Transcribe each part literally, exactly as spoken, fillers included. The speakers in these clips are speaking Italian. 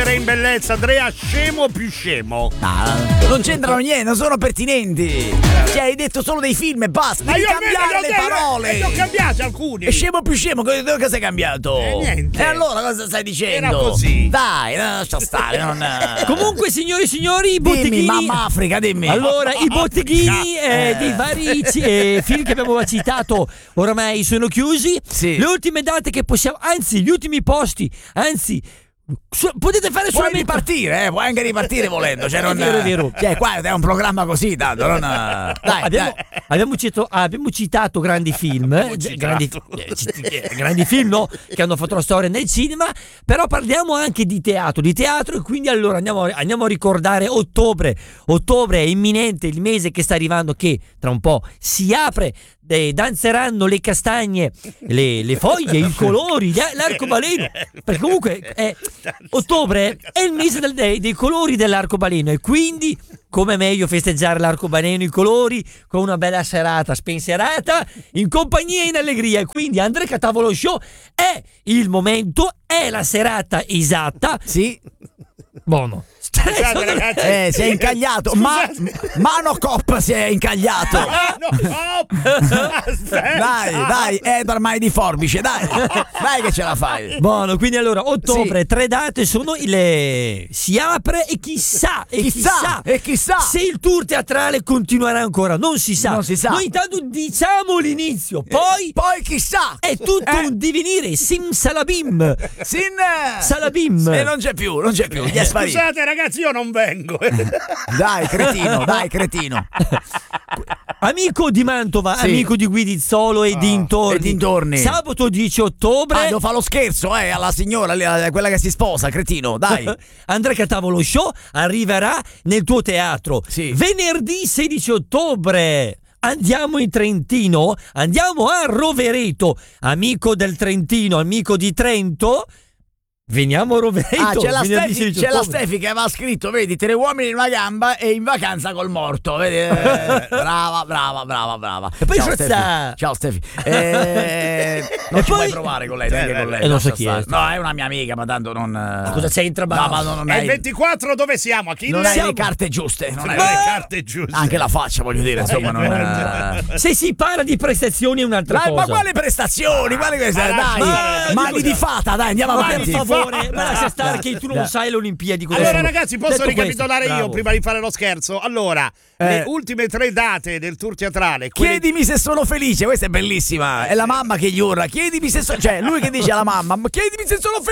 chiudere in bellezza, Andrea, scemo più scemo. No, non c'entrano niente, non sono pertinenti. Cioè, hai detto solo dei film e basta. Ma Devi io cambiare le almeno parole. ne ho cambiati alcuni. E scemo più scemo, cosa cosa hai cambiato? Eh, niente. E allora cosa stai dicendo? Era così. Dai, lascia stare. Non... Comunque, signori e signori, i Dimmi, botteghini. mamma Africa, dimmi. Allora, i botteghini eh, Eh. dei vari ci- eh, film che abbiamo citato oramai sono chiusi. Sì. Le ultime date che possiamo, anzi, gli ultimi posti, anzi, su- potete fare Puoi solamente. ripartire, eh, puoi anche ripartire volendo. Cioè, non, È vero, è vero. Cioè, qua è un programma così, tanto. Non, dai, abbiamo, dai. abbiamo citato, abbiamo citato grandi film, eh, citato. grandi, eh, cit- eh, grandi film no, che hanno fatto la storia nel cinema, però parliamo anche di teatro, di teatro e quindi allora andiamo, andiamo a ricordare ottobre. Ottobre è imminente, il mese che sta arrivando, che tra un po' si apre, eh, danzeranno le castagne, le, le foglie, i colori, gli- l'arcobaleno, perché comunque è, ottobre è il mese del- dei, dei colori dell'arcobaleno e quindi come meglio festeggiare l'arcobaleno, i colori, con una bella serata spensierata, in compagnia e in allegria. Quindi Andrea Catavolo Show è il momento, è la serata esatta. Sì. Buono. Scusate, ragazzi. Eh, si è incagliato. Ma, Mano Cop si è incagliato. Ah, no, no. Aspetta. Dai, dai, Edward Mai di Forbice, dai. Dai che ce la fai. Buono, quindi allora ottobre, Sì. tre date sono le si apre e chissà, e Chissà, chissà, e chissà. se il tour teatrale continuerà ancora, non si sa. Non si sa. Noi intanto diciamo l'inizio, poi Poi chissà. è tutto Eh. un divenire, sim salabim. Sin Salabim. E non c'è più, non c'è più. Gli è sparito. Scusate, ragazzi, io non vengo. Dai, cretino, dai, cretino. Amico di Mantova, Sì. amico di Guidizzolo e dintorni. E dintorni. Sabato dieci ottobre. Ah, devo fare lo scherzo, eh, alla signora, lì, a quella che si sposa, cretino, dai. Andrea Catavolo Show arriverà nel tuo teatro. Sì. Venerdì sedici ottobre. Andiamo in Trentino, andiamo a Rovereto. Amico del Trentino, amico di Trento. Veniamo a Rovereto. Ah, c'è la, venerdì Stefi, sedici c'è la ottobre. Stefi che aveva scritto, vedi, tre uomini in una gamba e in vacanza col morto. Vedi? Eh, brava, brava, brava, brava. E poi Ciao forza- Stefi. Ciao Stefi. Eh, non E ci poi- puoi provare con lei, neanche con lei. Eh, non so lascia chi è. stare. No, è una mia amica, ma tanto non. Ma cosa c'entra? No, ma non, non E hai, il ventiquattro dove siamo? A chi non hai siamo? le carte giuste. Non hai le le- carte giuste. Anche la faccia, voglio dire, insomma, non. eh. Se si parla di prestazioni è un'altra Dai, cosa. ma quali prestazioni? Quali queste? ma Dai, lascia- mani di fata, dai, andiamo Ma per avanti. favore, ma lascia stare che tu non Dai. sai le Olimpiadi. cosa Allora, sono. ragazzi, posso Detto ricapitolare questo, io bravo. prima di fare lo scherzo? Allora, Eh. le ultime tre date del tour teatrale. quelle- Chiedimi se sono felice, questa è bellissima. È la mamma che gli urla. Chiedimi se sono. Cioè, lui che dice alla mamma: "Ma chiedimi se sono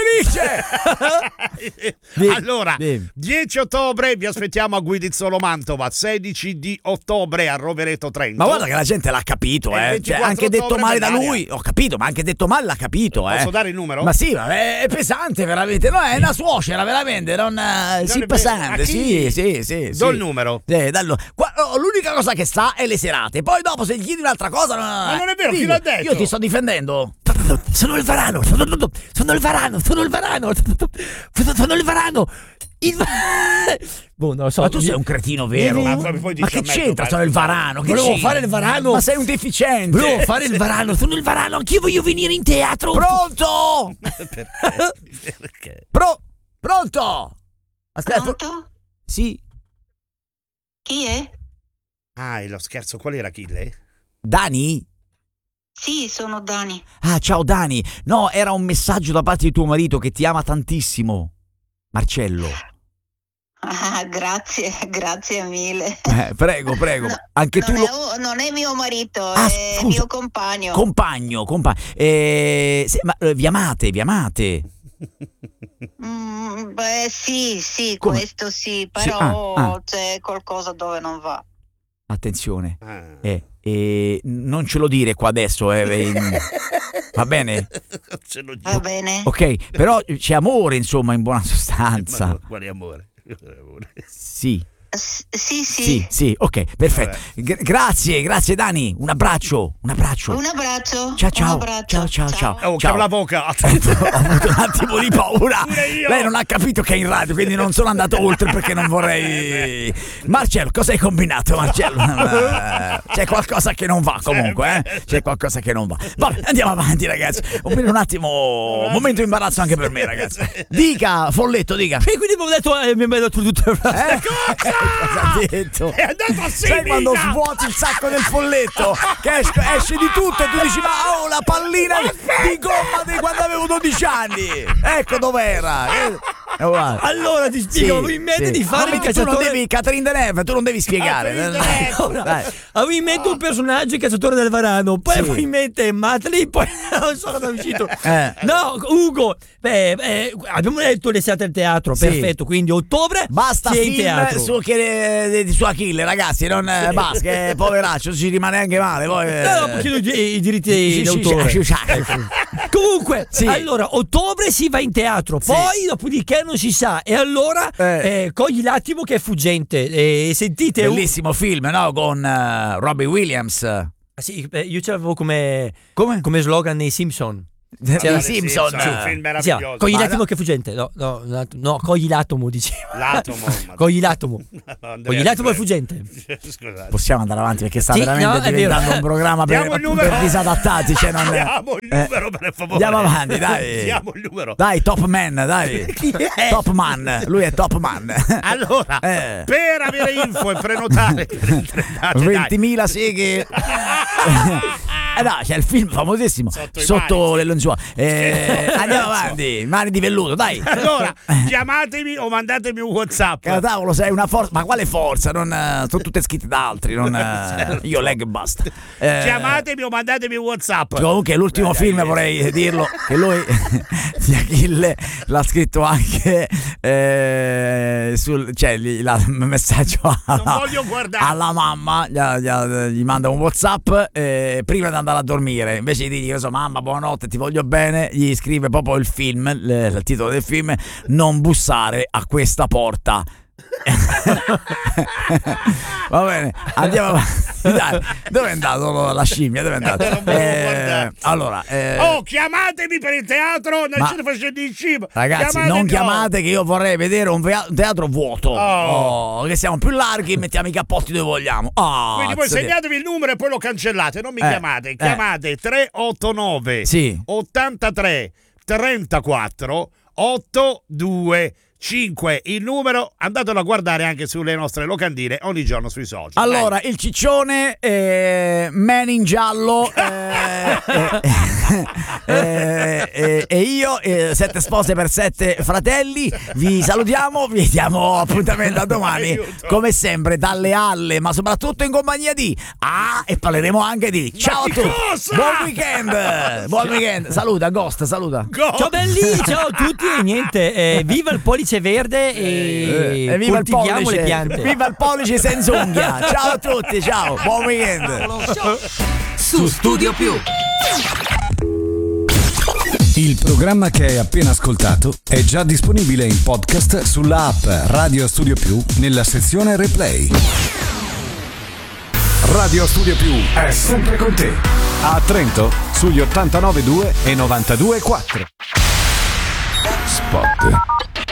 felice. Dimmi, Allora, dimmi. dieci ottobre vi aspettiamo a Guidizzolo Mantova, sedici di ottobre a Rovereto Trento. Ma guarda che la gente l'ha capito, E il eh. Cioè, ventiquattro anche detto ottobre male da Menaria. lui. Ho capito, ma anche detto male l'ha capito, eh. Posso dare il numero? Ma sì, ma è, è pesante, veramente. No, è una suocera, veramente. Non, eh, sì, è vero. pesante. A chi? Sì, sì, sì. Do sì. il numero. Eh, dallo- Qua- oh, l'unica cosa che sa è le serate. Poi dopo, se gli chiedi un'altra cosa. Ma non è vero, chi l'ha detto? Io ti sto difendendo. Sono il varano, sono, sono il varano, sono il varano, sono, sono il varano. Il... Boh, non lo so. Ma tu sei un cretino vero. Ma Ma, come poi ma dici che a me, c'entra? tu, Sono il vai. varano. Che Volevo c'entra? fare il varano. Ma sei un deficiente. Volevo fare il varano, sono il varano, anch'io voglio venire in teatro. Pronto? Perché? Pro- pronto? Aspetta. Pronto? Sì. Chi è? Ah, e lo scherzo qual era, Achille? Dani? Sì, sono Dani. Ah, ciao Dani. No, era un messaggio da parte di tuo marito che ti ama tantissimo. Marcello. Ah, grazie, grazie mille. Eh, prego, prego. Anche tu Non lo... è, non è mio marito, Ah, è scusa. mio compagno. Compagno, compagno. Eh, se- ma eh, vi amate, vi amate. Mm, beh, sì, sì, Come? questo sì, Sì, però ah, ah. c'è qualcosa dove non va. Attenzione. Ah. Eh, eh, non ce lo dire qua adesso, eh, eh, va bene? Ce lo Va giuro. bene? Ok, però c'è amore, insomma, in buona Ma sostanza. no, quale amore? Quale amore? Sì. S- sì, sì. Sì, sì, ok, perfetto. G- grazie, grazie Dani. Un abbraccio, un abbraccio. Un abbraccio. Ciao, ciao. Un abbraccio. Ciao, ciao, ciao. Oh, Ciao. che l'avvocato. Ho avuto un attimo di paura. Pure io. Lei non ha capito che è in radio, quindi non sono andato oltre perché non vorrei. Marcello, cosa hai combinato, Marcello? Eh, C'è qualcosa che non va comunque, eh? C'è qualcosa che non va. Vabbè, andiamo avanti, ragazzi. Un un attimo, un momento di imbarazzo anche per me, ragazzi. Dica, Folletto, dica. E quindi abbiamo detto, eh, mi abbiamo detto tutto. Eh? Cosa ha detto? È andato a Sai quando svuoti il sacco del folletto che esce, esce di tutto e tu dici ma oh la pallina di gomma di quando avevo dodici anni, ecco dov'era. Eh, guarda. Allora ti spiego, avevo in mente sì. di fare Ma il tu non cacciatore. devi, Catherine Deneuve, tu non devi spiegare. Catherine Deneuve. Allora, dai. Avevo in mente un personaggio, il cacciatore del varano. Poi Sì. avevo in mente Matli, poi non so cosa è uscito. Eh. No, Ugo. Beh, eh, abbiamo detto le serate al teatro, Sì. perfetto. Quindi ottobre Basta si è in film teatro. su, che, di su Achille, ragazzi, non eh, basta, che poveraccio ci rimane anche male. Poi, eh. No, no, perché i, i diritti Sì, sì, d'autore. sì, sì, sì. Comunque, Sì. allora, ottobre si va in teatro, Sì. poi dopodiché non si sa. E allora, Eh. eh, cogli l'attimo che è fuggente. E sentite. un- Bellissimo film, no? Con eh, Robbie Williams. Ah, sì, eh, io ce l'avevo come, Come? come slogan nei Simpson. C'era C'era- Simpson. Sì, un film Sì, meraviglioso. cogli Ma l'attimo no- che è fuggente. No, no, no, no, cogli l'atomo, diceva. L'atomo. ma- Cogli l'atomo. Andrea, Cogli l'atomo è prego. fuggente. Scusate. Possiamo andare avanti perché sta Sì, veramente no, è diventando vero. un programma per, Diamo il numero. per disadattati. Cioè non... Diamo il Eh, numero, per favore. andiamo avanti, dai. Diamo il numero. Dai, Top Man, dai. Top Man, lui è Top Man. Allora, Eh. per avere info e prenotare per il trentato, dai. ventimila seghe. Eh no, c'è il film famosissimo Sotto Sotto, i le lenzuola. Eh, andiamo avanti, mani di velluto, dai. Allora, chiamatemi o mandatemi un WhatsApp. Cavolo, sei una forza. Ma quale forza? Non, eh, sono tutte scritte da altri. Non, eh, io leggo e basta. Eh, Chiamatemi o mandatemi un WhatsApp. Comunque l'ultimo film vorrei dirlo che lui di Achille l'ha scritto anche eh, sul cioè gli, la, il messaggio alla, Non voglio guardare. alla mamma gli, gli- gli manda un WhatsApp eh, prima di andare a dormire, invece di dire so, mamma buonanotte ti voglio bene, gli scrive proprio il film, il, il titolo del film, non bussare a questa porta. Va bene, andiamo avanti. Dai, dove è andato la scimmia? Dove è andato? Non volevo Eh, guardare. allora, eh, Oh, chiamatemi per il teatro, non Ma- ce ne facendo in cima. ragazzi, Chiamatemi- non chiamate che io vorrei vedere un, vea- un teatro vuoto. Oh. Oh, che siamo più larghi e mettiamo i cappotti dove vogliamo. Oh, Quindi voi zio Dio. segnatevi il numero e poi lo cancellate, non mi Eh, chiamate, eh. chiamate tre otto nove Sì. ottantatré trentaquattro ottantadue cinque. Il numero andatelo a guardare anche sulle nostre locandine ogni giorno sui social. Allora, il ciccione, eh, Man in giallo eh, eh, eh, eh, e io, eh, sette spose per sette fratelli, vi salutiamo, vi diamo appuntamento a domani, Aiuto. come sempre, dalle alle, ma soprattutto in compagnia di Ah, e parleremo anche di Ciao a di tutti, cosa? buon weekend, buon weekend, saluta, Ghost, saluta. Go! Ciao belli, ciao a tutti e niente, eh, viva il pollice verde e E viva il coltiviamo pollice, le piante. viva il pollice senza unghia. Ciao a tutti, ciao, buon weekend. Su Studio Più. Il programma che hai appena ascoltato è già disponibile in podcast sulla app Radio Studio Più nella sezione Replay. Radio Studio Più è sempre con te. A Trento sugli ottantanove due e novantadue quattro. Spot.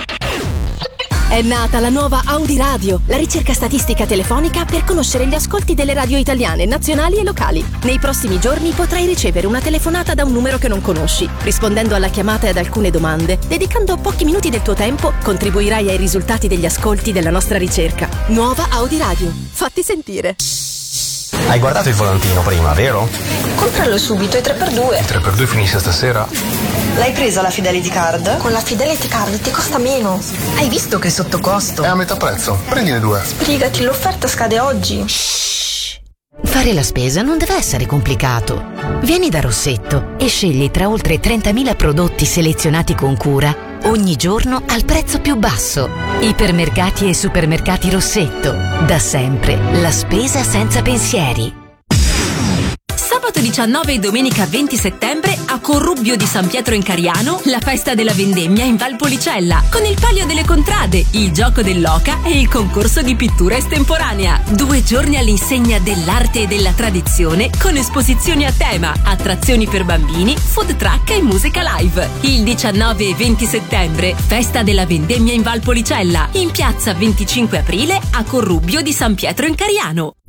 È nata la nuova Audi Radio, la ricerca statistica telefonica per conoscere gli ascolti delle radio italiane, nazionali e locali. Nei prossimi giorni potrai ricevere una telefonata da un numero che non conosci. Rispondendo alla chiamata e ad alcune domande, dedicando pochi minuti del tuo tempo, contribuirai ai risultati degli ascolti della nostra ricerca. Nuova Audi Radio. Fatti sentire. Hai guardato il volantino prima, vero? Compralo subito, è tre per due. Il tre per due finisce stasera. L'hai presa la Fidelity Card? Con la Fidelity Card ti costa meno. Hai visto che è sotto costo? È a metà prezzo, prendine due. Sbrigati, l'offerta scade oggi. Fare la spesa non deve essere complicato. Vieni da Rossetto e scegli tra oltre trentamila prodotti selezionati con cura ogni giorno al prezzo più basso. Ipermercati e supermercati Rossetto. Da sempre la spesa senza pensieri. Sabato Sabato diciannove e domenica venti settembre a Corrubbio di San Pietro in Cariano, la festa della vendemmia in Valpolicella, con il Palio delle Contrade, il gioco dell'oca e il concorso di pittura estemporanea. Due giorni all'insegna dell'arte e della tradizione con esposizioni a tema, attrazioni per bambini, food truck e musica live. Il diciannove e venti settembre, festa della vendemmia in Valpolicella, in piazza venticinque aprile a Corrubbio di San Pietro in Cariano.